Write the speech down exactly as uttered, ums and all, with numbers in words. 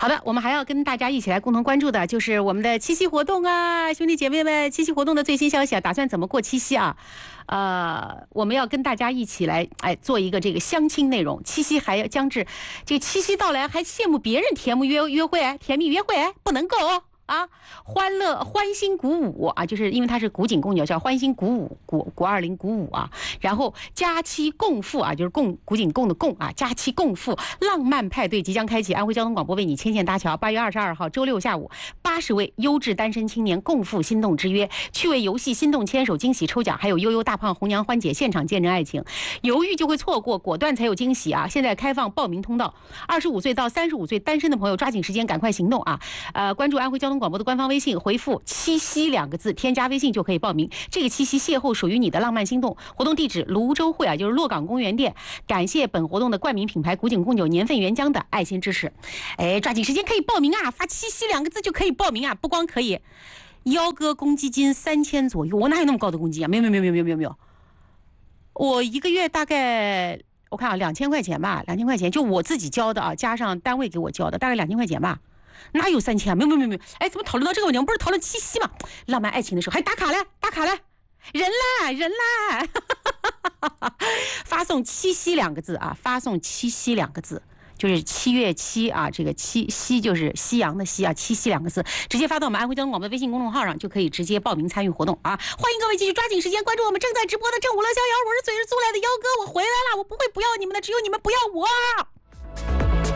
好的，我们还要跟大家一起来共同关注的就是我们的七夕活动啊，兄弟姐妹们，七夕活动的最新消息啊，打算怎么过七夕啊？呃，我们要跟大家一起来哎做一个这个相亲内容。七夕还要将至，这个七夕到来还羡慕别人甜蜜约约会，甜蜜约会不能够哦。啊，欢乐欢欣鼓舞啊，就是因为它是古井贡鸟，叫欢欣鼓舞，鼓鼓二零鼓舞啊。然后佳期共赴啊，就是共古井贡的共啊，佳期共赴，浪漫派对即将开启。安徽交通广播为你牵线搭桥。八月二十二号周六下午，八十位优质单身青年共赴心动之约，趣味游戏、心动牵手、惊喜抽奖，还有悠悠大胖红娘欢姐现场见证爱情。犹豫就会错过，果断才有惊喜啊！现在开放报名通道，二十五岁到三十五岁单身的朋友抓紧时间赶快行动啊！呃，关注安徽交通广播的官方微信，回复七夕两个字，添加微信就可以报名。这个七夕邂逅属于你的浪漫心动。活动地址泸州会啊，就是洛港公园店。感谢本活动的冠名品牌古井贡酒年份原浆的爱心支持。哎，抓紧时间可以报名啊！发七夕两个字就可以报名啊！不光可以幺哥公积金三千左右，我哪有那么高的公积金啊？没有没有没有没有没有没有，我一个月大概我看啊两千块钱吧，两千块钱就我自己交的啊，加上单位给我交的，大概两千块钱吧。哪有三千啊？没有没有没有没有！哎，怎么讨论到这个问题？我们不是讨论七夕吗？浪漫爱情的时候还打卡嘞，打卡嘞，人啦人啦！发送七夕两个字啊，发送七夕两个字，就是七月七啊，这个七夕就是夕阳的夕啊，七夕两个字，直接发到我们安徽交通广播微信公众号上，就可以直接报名参与活动啊！欢迎各位继续抓紧时间关注我们正在直播的正午乐逍遥，我是嘴是租来的幺哥，我回来了，我不会不要你们的，只有你们不要我。